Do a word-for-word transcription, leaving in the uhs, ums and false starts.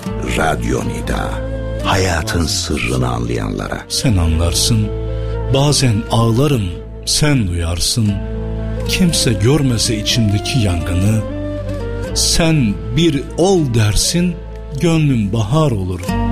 Radyo Nida, hayatın sırrını anlayanlara. Sen anlarsın, bazen ağlarım, sen duyarsın. Kimse görmese içimdeki yangını, sen bir ol dersin, gönlüm bahar olur.